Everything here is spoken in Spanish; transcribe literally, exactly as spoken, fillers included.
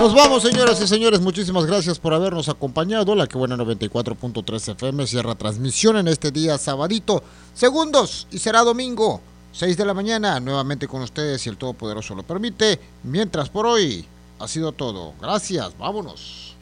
Nos vamos, señoras y señores, muchísimas gracias por habernos acompañado. La que buena noventa y cuatro punto tres F M cierra transmisión en este día sabadito, segundos, y será domingo, seis de la mañana, nuevamente con ustedes si el Todopoderoso lo permite. Mientras por hoy ha sido todo. Gracias, vámonos.